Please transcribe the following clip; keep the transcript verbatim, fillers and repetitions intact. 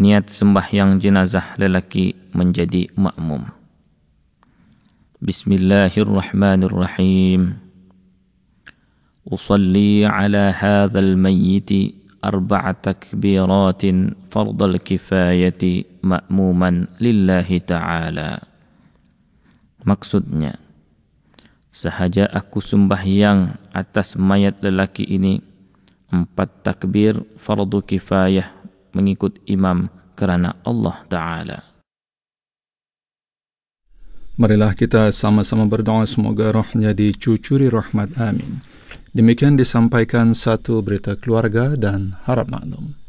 niat sembahyang jenazah lelaki menjadi makmum. Bismillahirrahmanirrahim. Usalli ala hadzal mayyiti arba'a takbiratin fardal kifayati ma'muman lillahi ta'ala. Maksudnya, sahaja aku sembahyang atas mayat lelaki ini empat takbir fardu kifayah mengikut imam kerana Allah Ta'ala. Marilah kita sama-sama berdoa semoga rohnya dicucuri rahmat, amin. Demikian disampaikan satu berita keluarga dan harap maklum.